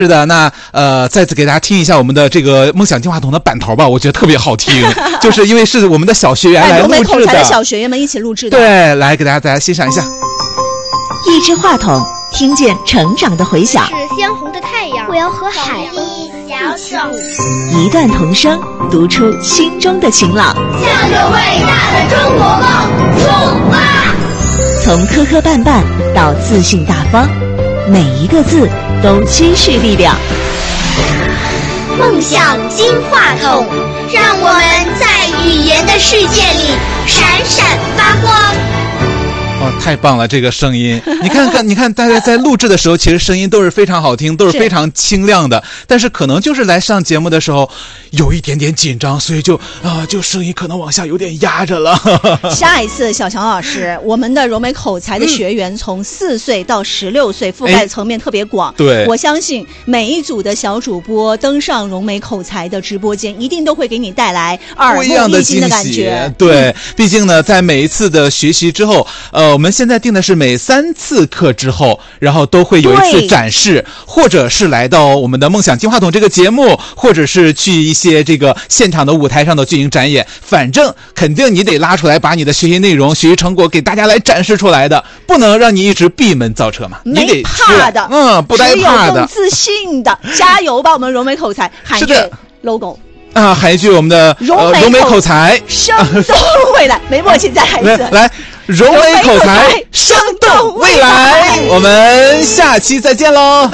是的，那再次给大家听一下我们的这个梦想金话筒的版头吧，我觉得特别好听，就是因为是我们的小学员来录制的， 融媒口才的小学员们一起录制的。 对，来给大家欣赏一下。 一支话筒，听见成长的回响。 是鲜红的太阳，我要和海一起舞。 一段童声，读出心中的晴朗。 向着伟大的中国梦出发。 从磕磕绊绊到自信大方，每一个字都积蓄力量。 梦想金话筒，让我们在语言的世界里闪闪发光。 哦，太棒了，这个声音！你看，大家在录制的时候，其实声音都是非常好听，都是非常清亮的。但是可能就是来上节目的时候，有一点点紧张，所以就声音可能往下有点压着了。 下一次，小强老师，我们的融媒口才的学员从4岁到16岁，覆盖层面特别广。 对， 我相信每一组的小主播登上融媒口才的直播间，一定都会给你带来耳目一新的感觉。 对，毕竟呢，在每一次的学习之后，我们现在定的是每3次课之后，然后都会有一次展示，或者是来到我们的梦想金话筒这个节目，或者是去一些这个现场的舞台上的进行展演，反正肯定你得拉出来，把你的学习内容、学习成果给大家来展示出来的，不能让你一直闭门造车嘛，你得怕的， 不带怕的， 只有更自信的，加油吧，我们融媒口才，喊一句 logo。 喊一句我们的融媒口才， 生动未来，没默契，再来一次， 来，融媒口才，生动未来，我们下期再见喽。